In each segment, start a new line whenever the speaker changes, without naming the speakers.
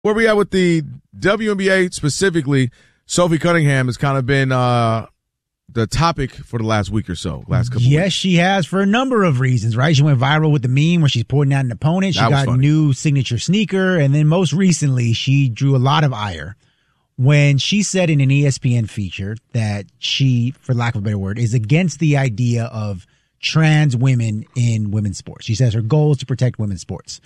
Where we at with the WNBA specifically, Sophie Cunningham has kind of been the topic for the last week or so, last couple weeks.
Yes, she has, for a number of reasons, right? She went viral with the meme where she's pointing out an opponent. She got a new signature sneaker. And then most recently, she drew a lot of ire when she said in an ESPN feature that she, for lack of a better word, is against the idea of trans women in women's sports. She says her goal is to protect women's sports.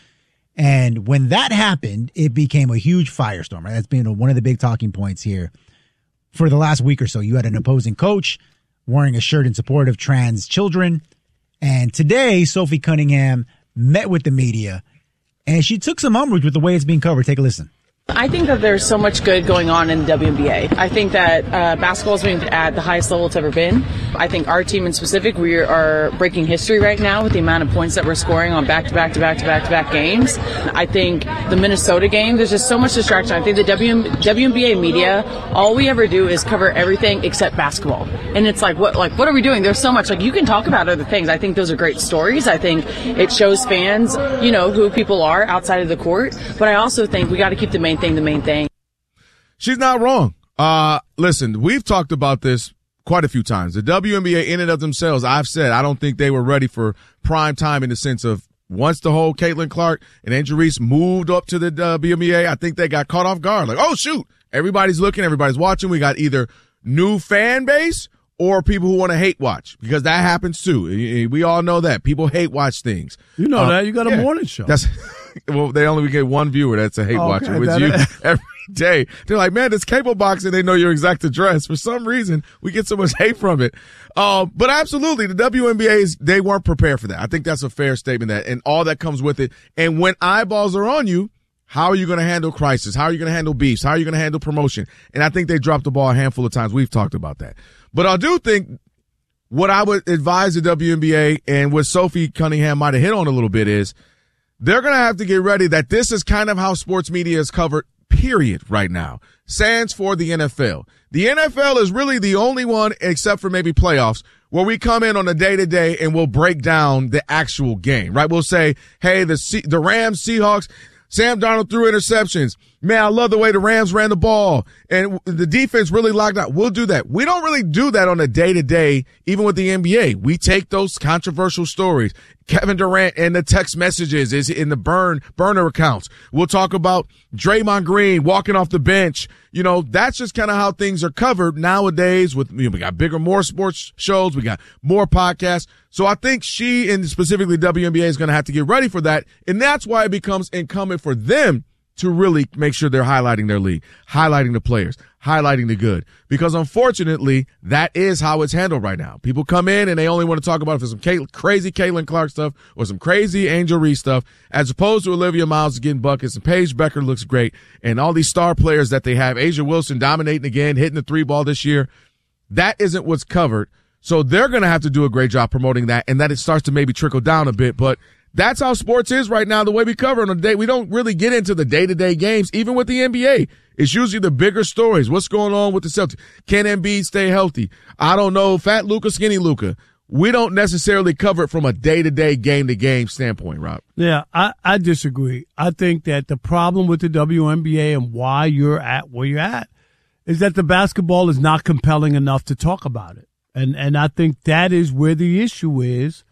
And when that happened, it became a huge firestorm, right? That's been one of the big talking points here for the last week or so. You had an opposing coach wearing a shirt in support of trans children. And today, Sophie Cunningham met with the media, and she took some umbrage with the way it's being covered. Take a listen.
I think that there's so much good going on in the WNBA. I think that basketball is being at the highest level it's ever been. I think our team in specific, we are breaking history right now with the amount of points that we're scoring on back-to-back games. I think the Minnesota game, there's just so much distraction. I think the WNBA media, all we ever do is cover everything except basketball. And it's like, what are we doing? There's so much. Like, you can talk about other things. I think those are great stories. I think it shows fans, who people are outside of the court. But I also think we got to keep the main thing.
She's not wrong. Listen, we've talked about this quite a few times. The WNBA in and of themselves, I've said, I don't think they were ready for prime time in the sense of once the whole Caitlin Clark and Angel Reese moved up to the WNBA, I think they got caught off guard. Like, oh, shoot, everybody's looking, everybody's watching. We got either new fan base or people who want to hate watch, because that happens too. We all know that. People hate watch things.
You know that. You got a morning show.
That's well, they only get one viewer that's a hate watcher. With you every day. They're like, man, this cable box, and they know your exact address. For some reason, we get so much hate from it. But absolutely, the WNBA, they weren't prepared for that. I think that's a fair statement, that, and all that comes with it. And when eyeballs are on you, how are you going to handle crisis? How are you going to handle beefs? How are you going to handle promotion? And I think they dropped the ball a handful of times. We've talked about that. But I do think what I would advise the WNBA, and what Sophie Cunningham might have hit on a little bit, is they're going to have to get ready that this is kind of how sports media is covered, period, right now. Sans for the NFL. The NFL is really the only one, except for maybe playoffs, where we come in on a day-to-day and we'll break down the actual game, right? We'll say, hey, the Rams, Seahawks, Sam Darnold threw interceptions. Man, I love the way the Rams ran the ball, and the defense really locked out. We'll do that. We don't really do that on a day-to-day, even with the NBA. We take those controversial stories. Kevin Durant and the text messages is in the burner accounts. We'll talk about Draymond Green walking off the bench. That's just kind of how things are covered nowadays. With we got more sports shows, we got more podcasts. So I think she, and specifically WNBA, is going to have to get ready for that, and that's why it becomes incumbent for them to really make sure they're highlighting their league, highlighting the players, highlighting the good. Because unfortunately, that is how it's handled right now. People come in and they only want to talk about it for some crazy Caitlin Clark stuff or some crazy Angel Reese stuff, as opposed to Olivia Miles getting buckets, and Paige Becker looks great, and all these star players that they have, Asia Wilson dominating again, hitting the 3-ball this year. That isn't what's covered. So they're going to have to do a great job promoting that, and that it starts to maybe trickle down a bit. But that's how sports is right now, the way we cover it on the day. We don't really get into the day-to-day games, even with the NBA. It's usually the bigger stories. What's going on with the Celtics? Can Embiid stay healthy? I don't know. Fat Luka, skinny Luka. We don't necessarily cover it from a day-to-day, game-to-game standpoint, Rob.
Yeah, I disagree. I think that the problem with the WNBA and why you're at where you're at is that the basketball is not compelling enough to talk about it. And I think that is where the issue is.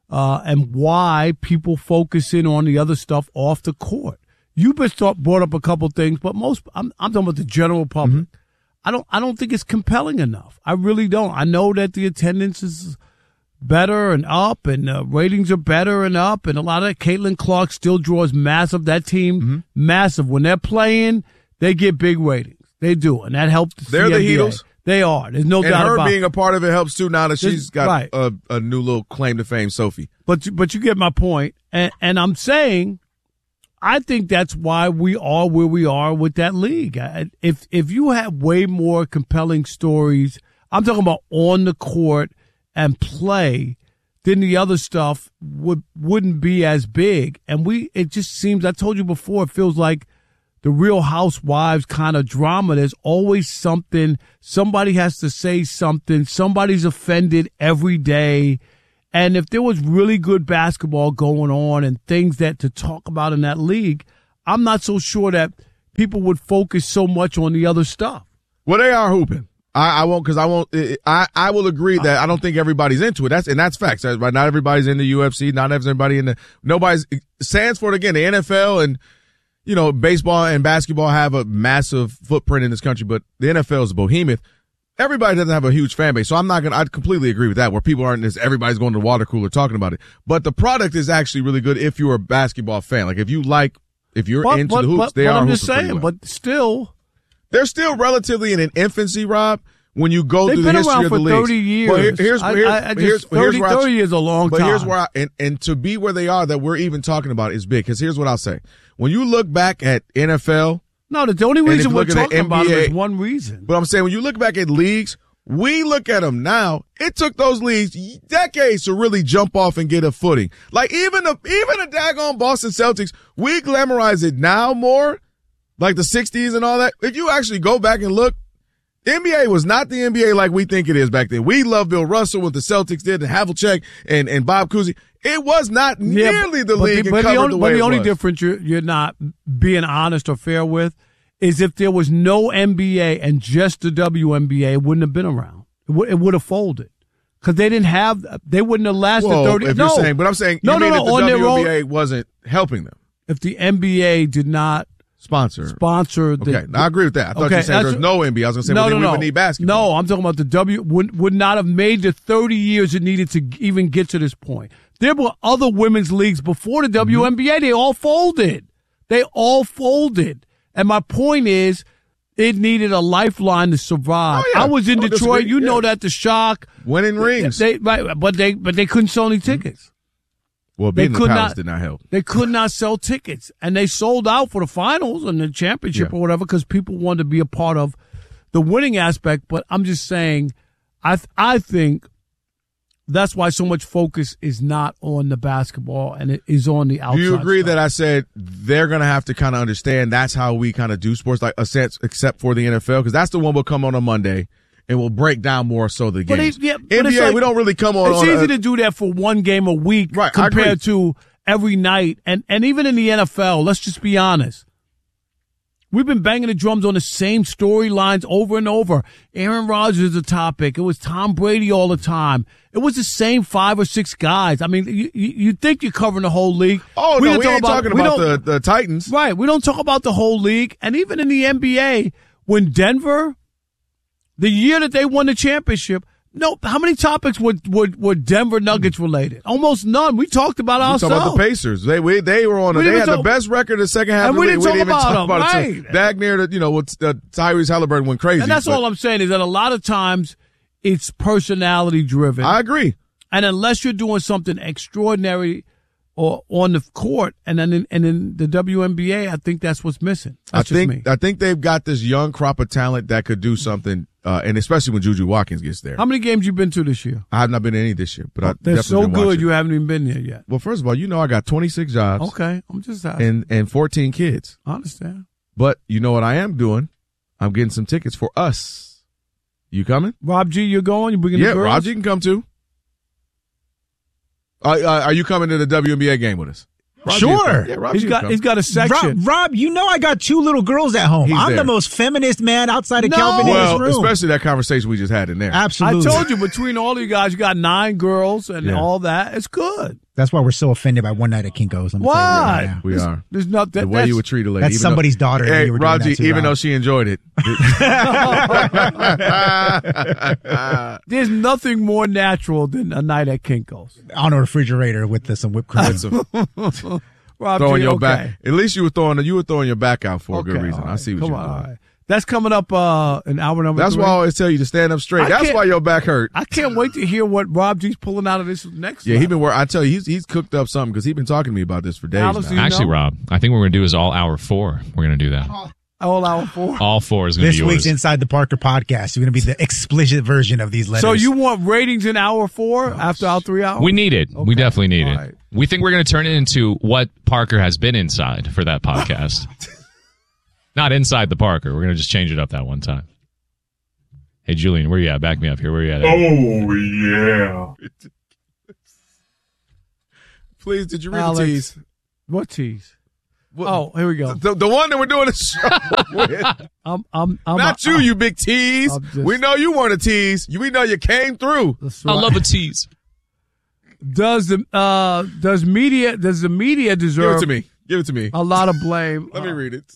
And why people focus in on the other stuff off the court. You brought up a couple things, but I'm talking about the general public. Mm-hmm. I don't think it's compelling enough. I really don't. I know that the attendance is better and up, and ratings are better and up, and a lot of Caitlin Clark still draws massive. That team, massive. When they're playing, they get big ratings. They do, and that helps.
They're the Heatles.
They are. There's no doubt about it.
And her being a part of it helps too, now that she's got a new little claim to fame, Sophie.
But you get my point. And I'm saying, I think that's why we are where we are with that league. If you have way more compelling stories, I'm talking about on the court and play, then the other stuff wouldn't be as big. And it just seems, I told you before, it feels like the Real Housewives kind of drama. There's always something. Somebody has to say something. Somebody's offended every day. And if there was really good basketball going on and things that to talk about in that league, I'm not so sure that people would focus so much on the other stuff.
Well, they are hooping. I won't, because I will agree that I don't think everybody's into it. That's facts. Not everybody's in the UFC. Not everybody nobody's. Sanford, again, the NFL and, baseball and basketball have a massive footprint in this country, but the NFL is a behemoth. Everybody doesn't have a huge fan base, so I completely agree with that, where people aren't everybody's going to the water cooler talking about it. But the product is actually really good if you're a basketball fan. Like, if you're into the hoops, they are.
I'm just saying, but still.
They're still relatively in an infancy, Rob, when you go through the history of the leagues.
They've been around for 30 years. 30 years is a long time.
But here's where and to be where they are that we're even talking about is big, because here's what I'll say. When you look back at NFL.
No, the only reason we're talking about it is one reason.
But I'm saying, when you look back at leagues, we look at them now. It took those leagues decades to really jump off and get a footing. Like, even the daggone Boston Celtics, we glamorize it now more. Like the 60s and all that. If you actually go back and look, the NBA was not the NBA like we think it is back then. We love Bill Russell, what the Celtics did, and Havlicek and Bob Cousy. It was not nearly the league and covered the way it was. But the only difference
you're not being honest or fair with is if there was no NBA and just the WNBA, it wouldn't have been around. It would have folded. Because they wouldn't have lasted 30 years.
But I'm saying, the WNBA wasn't helping them.
If the NBA did not
sponsor.
Okay,
I agree with that. I thought you were saying there's no NBA. I was going to say, we would need basketball.
No, I'm talking about the would not have made the 30 years it needed to even get to this point. There were other women's leagues before the WNBA. They all folded. And my point is, it needed a lifeline to survive.
Oh, yeah.
I was in Detroit. You know that, the Shock.
Winning rings.
But they couldn't sell any tickets.
Well, being in the Palace did not help.
They could not sell tickets, and they sold out for the finals and the championship or whatever, because people wanted to be a part of the winning aspect. But I'm just saying, I think that's why so much focus is not on the basketball and it is on the outside.
Do you agree
stuff.
that I said they're going to have to kind of understand that's how we kind of do sports, like a sense, except for the NFL, because that's the one we'll come on Monday. And we'll break down more so the games. NBA, like, we don't really come on.
It's easy to do that for one game a week compared to every night. And even in the NFL, let's just be honest. We've been banging the drums on the same storylines over and over. Aaron Rodgers is a topic. It was Tom Brady all the time. It was the same 5 or 6 guys. I mean, you think you're covering the whole league.
Oh, we ain't talking about the Titans.
Right. We don't talk about the whole league. And even in the NBA, when Denver... The year that they won the championship, how many topics were Denver Nuggets related? Almost none. We talked about ourselves.
We talked about the Pacers. They were on. They had the best record in the second half.
And we didn't talk about them.
Right. Dagnere, Tyrese Halliburton went crazy.
And that's all I'm saying is that a lot of times it's personality driven.
I agree.
And unless you're doing something extraordinary or on the court, and then in the WNBA, I think that's what's missing. I
think they've got this young crop of talent that could do something. And especially when Juju Watkins gets there.
How many games you been to this year?
I have not been to any this year, but
they're so good you haven't even been there yet.
Well, first of all, I got 26 jobs.
Okay, I'm just asking.
And 14 kids.
I understand.
But you know what I am doing? I'm getting some tickets for us. You coming?
Rob G, you're going? You bringing the girls?
Yeah, Rob G can come too. Are you coming to the WNBA game with us?
Sure.
Yeah,
he's got a section.
Rob, I got 2 little girls at home. I'm the most feminist man outside of Calvin in his room.
Especially that conversation we just had in there.
Absolutely.
I told you, between all of you guys, you got 9 girls and all that. It's good.
That's why we're so offended by One Night at Kinko's.
Why?
We are.
There's not
the way you would treat a lady.
That's somebody's daughter.
Hey, Raji, even though she enjoyed it.
There's nothing more natural than a night at Kinko's.
On a refrigerator with some whipped cream.
Throwing your back. At least you were throwing your back out for a good reason. I see what you're doing.
Right. That's coming up in hour number 3.
That's why I always tell you to stand up straight. That's why your back hurt.
I can't wait to hear what Rob G's pulling out of this next.
Yeah, I tell you, he's cooked up something because he's been talking to me about this for days now.
Actually, Rob, I think what we're going to do is all hour 4. We're going to do that.
All hour 4?
All 4 is going to be yours.
This week's Inside the Parker podcast. You're going to be the explicit version of these letters.
So you want ratings in hour 4 after our 3 hours?
We need it. Okay. We definitely need it. Right. We think we're going to turn it into what Parker has been inside for that podcast. Not Inside the Parker. We're going to just change it up that one time. Hey, Julian, where you at? Back me up here. Where you at?
Oh, yeah.
Please, did you read the tease?
What tease? Oh, here we go.
The one that we're doing the show with. Not you, you big tease. We know you weren't a tease. We know you came through.
Right. I love a tease.
Does the media deserve?
Give it to me.
A lot of blame.
Let me read it.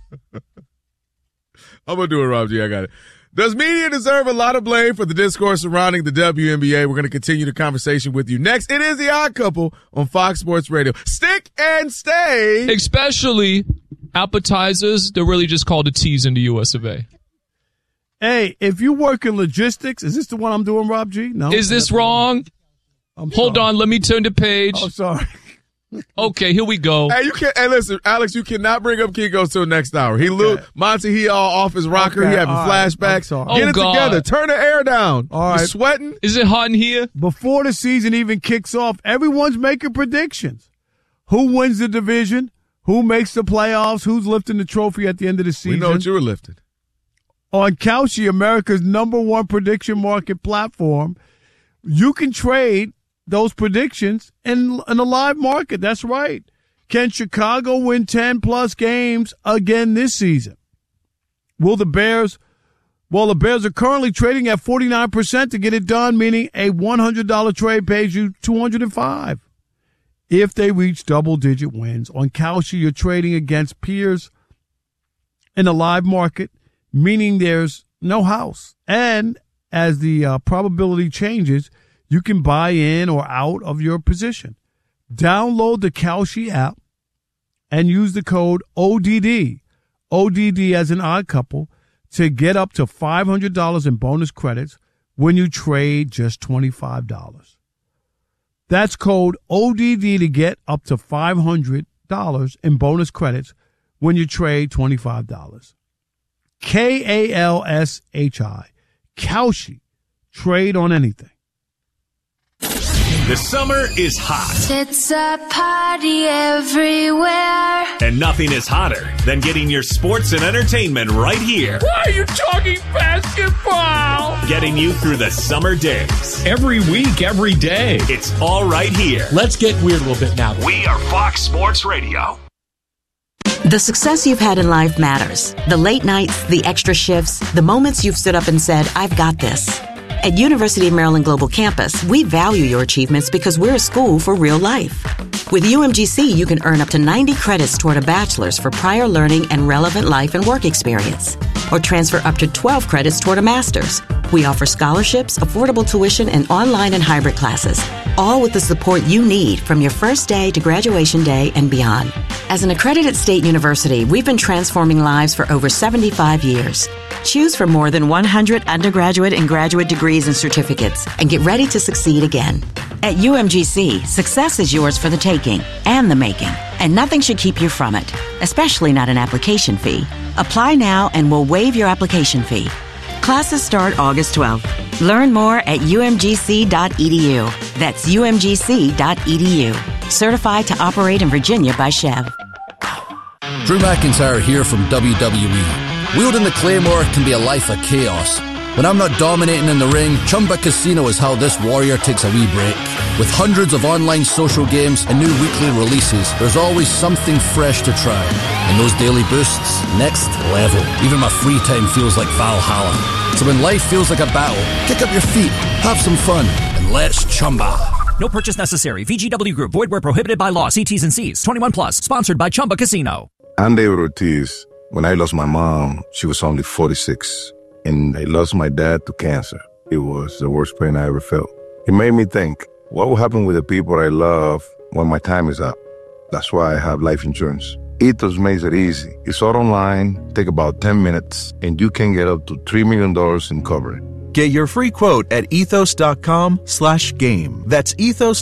I'm gonna do it, Rob G. I got it. Does media deserve a lot of blame for the discourse surrounding the WNBA? We're going to continue the conversation with you next. It is The Odd Couple on Fox Sports Radio. Stick and stay.
Especially appetizers. They're really just called a tease in the US of A.
Hey, if you work in logistics, is this the one I'm doing, Rob G? No.
Is this wrong? Hold on. Let me turn the page.
Oh, sorry.
Okay, here we go.
Hey, listen, Alex, you cannot bring up Kiko till next hour. Monty, he all off his rocker.
Okay,
he having flashbacks.
Right.
Get it together. Turn the air down.
All right.
You sweating?
Is it hot in here?
Before the season even kicks off, everyone's making predictions. Who wins the division? Who makes the playoffs? Who's lifting the trophy at the end of the season?
We know what you were lifting.
On Kalshi, America's #1 prediction market platform, you can trade those predictions in a live market. That's right. Can Chicago win 10-plus games again this season? The Bears are currently trading at 49% to get it done, meaning a $100 trade pays you $205. If they reach double-digit wins. On Kalshi, you're trading against peers in a live market, meaning there's no house. And as the probability changes, you can buy in or out of your position. Download the Kalshi app and use the code ODD as an Odd Couple, to get up to $500 in bonus credits when you trade just $25. That's code ODD to get up to $500 in bonus credits when you trade $25. KALSHI. Kalshi. Trade on anything.
The summer is hot.
It's a party everywhere.
And nothing is hotter than getting your sports and entertainment right here.
Why are you talking basketball?
Getting you through the summer days.
Every week, every day.
It's all right here.
Let's get weird a little bit now.
We are Fox Sports Radio.
The success you've had in life matters. The late nights, the extra shifts, the moments you've stood up and said, I've got this. At University of Maryland Global Campus, we value your achievements because we're a school for real life. With UMGC, you can earn up to 90 credits toward a bachelor's for prior learning and relevant life and work experience, or transfer up to 12 credits toward a master's. We offer scholarships, affordable tuition, and online and hybrid classes, all with the support you need from your first day to graduation day and beyond. As an accredited state university, we've been transforming lives for over 75 years. Choose from more than 100 undergraduate and graduate degrees and certificates, and get ready to succeed again. At UMGC, success is yours for the taking and the making, and nothing should keep you from it, especially not an application fee. Apply now and we'll waive your application fee. Classes start August 12th. Learn more at umgc.edu. That's umgc.edu. Certified to operate in Virginia by Chev.
Drew McIntyre here from WWE. Wielding the Claymore can be a life of chaos. When I'm not dominating in the ring, Chumba Casino is how this warrior takes a wee break. With hundreds of online social games and new weekly releases, there's always something fresh to try. And those daily boosts, next level. Even my free time feels like Valhalla. So when life feels like a battle, kick up your feet, have some fun, and let's Chumba.
No purchase necessary. VGW Group. Void where prohibited by law. See T's and C's. 21 plus. Sponsored by Chumba Casino.
I'm David Ortiz. When I lost my mom, she was only 46. And I lost my dad to cancer. It was the worst pain I ever felt. It made me think, what will happen with the people I love when my time is up? That's why I have life insurance. Ethos makes it easy. It's all online, take about 10 minutes, and you can get up to $3 million in coverage.
Get your free quote at ethos.com/game. That's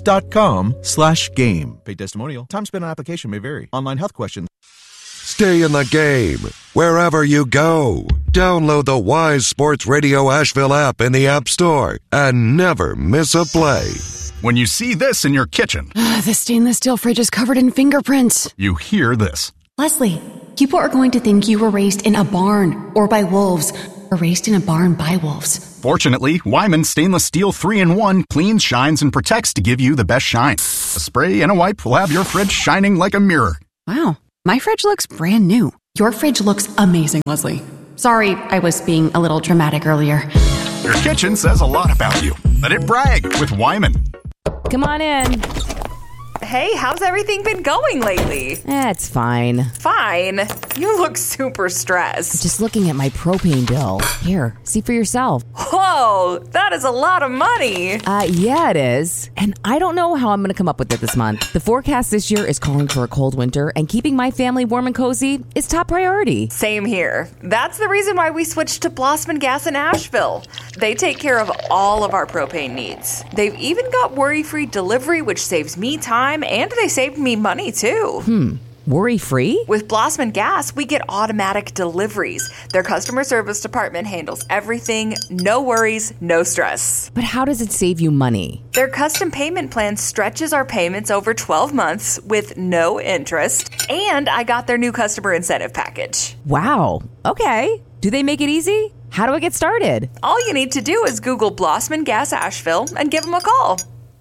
ethos.com/game. Paid testimonial. Time spent on application may vary. Online health questions.
Stay in the game wherever you go. Download the Wise Sports Radio Asheville app in the App Store and never miss a play.
When you see this in your kitchen,
the stainless steel fridge is covered in fingerprints.
You hear this.
Leslie, people are going to think you were raised in a barn or by wolves, or raised in a barn by wolves.
Fortunately, Wyman Stainless Steel 3-in-1 cleans, shines, and protects to give you the best shine. A spray and a wipe will have your fridge shining like a mirror.
Wow. My fridge looks brand new. Your fridge looks amazing, Leslie. Sorry, I was being a little dramatic earlier.
Your kitchen says a lot about you. Let it brag with Wyman.
Come on in.
Hey, how's everything been going lately?
It's fine.
Fine? You look super stressed.
Just looking at my propane bill. Here, see for yourself.
Whoa, that is a lot of money.
Yeah, it is. And I don't know how I'm going to come up with it this month. The forecast this year is calling for a cold winter, and keeping my family warm and cozy is top priority.
Same here. That's the reason why we switched to Blossman Gas in Asheville. They take care of all of our propane needs. They've even got worry-free delivery, which saves me time, and they saved me money, too.
Worry-free?
With Blossman Gas, we get automatic deliveries. Their customer service department handles everything. No worries, no stress.
But how does it save you money?
Their custom payment plan stretches our payments over 12 months with no interest. And I got their new customer incentive package.
Wow. Okay. Do they make it easy? How do I get started?
All you need to do is Google Blossman Gas Asheville and give them a call.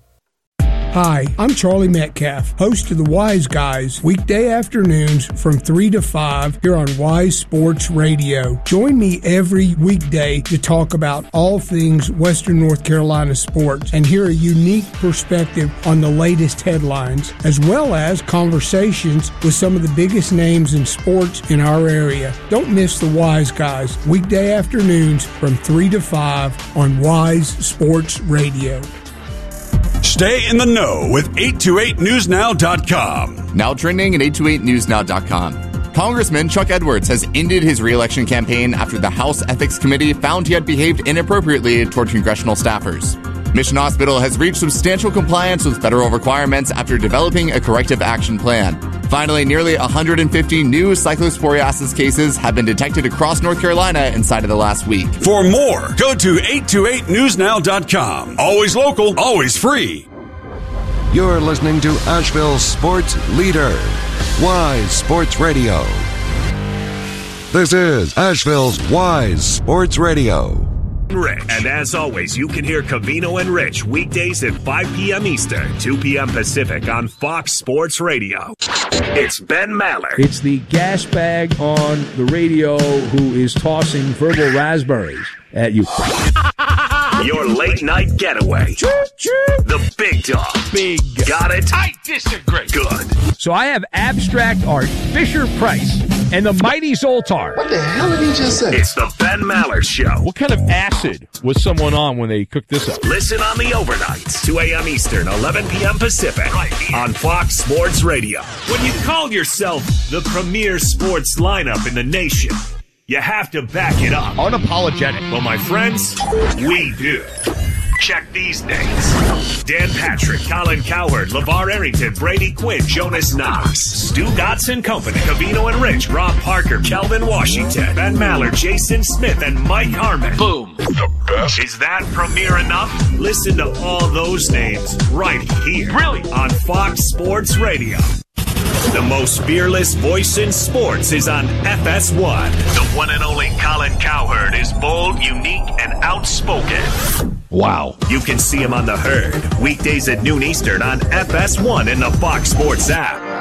Hi, I'm Charlie Metcalf, host of the Wise Guys, weekday afternoons from 3 to 5 here on Wise Sports Radio. Join me every weekday to talk about all things Western North Carolina sports and hear a unique perspective on the latest headlines, as well as conversations with some of the biggest names in sports in our area. Don't miss the Wise Guys, weekday afternoons from 3 to 5 on Wise Sports Radio.
Stay in the know with 828newsnow.com.
Now trending at 828newsnow.com. Congressman Chuck Edwards has ended his re-election campaign after the House Ethics Committee found he had behaved inappropriately toward congressional staffers. Mission Hospital has reached substantial compliance with federal requirements after developing a corrective action plan. Finally, nearly 150 new cyclosporiasis cases have been detected across North Carolina inside of the last week.
For more, go to 828newsnow.com. Always local, always free.
You're listening to Asheville's sports leader, Wise Sports Radio. This is Asheville's Wise Sports Radio.
Rich. And as always, you can hear Covino and Rich weekdays at 5 p.m. Eastern, 2 p.m. Pacific on Fox Sports Radio. It's Ben Maller.
It's the gas bag on the radio who is tossing verbal raspberries at you.
Your late night getaway. The big dog.
Big.
Got it?
I disagree.
Good.
So I have abstract art, Fisher-Price, and the Mighty Zoltar.
What the hell did he just say? It's the Ben Maller Show.
What kind of acid was someone on when they cooked this up?
Listen on the overnights, 2 a.m. Eastern, 11 p.m. Pacific, right here on Fox Sports Radio. When you call yourself the premier sports lineup in the nation, you have to back it up.
Unapologetic.
Well, my friends, we do. Check these names: Dan Patrick, Colin Cowherd, LeVar Arrington, Brady Quinn, Jonas Knox, Stu Gotts and Company, Covino and Rich, Rob Parker, Kelvin Washington, Ben Maller, Jason Smith, and Mike Harmon. Boom. The best. Is that premiere enough? Listen to all those names right here. Really? On Fox Sports Radio. The most fearless voice in sports is on FS1. The one and only Colin Cowherd is bold, unique, and outspoken.
Wow.
You can see him on The Herd, weekdays at noon Eastern on FS1 in the Fox Sports app.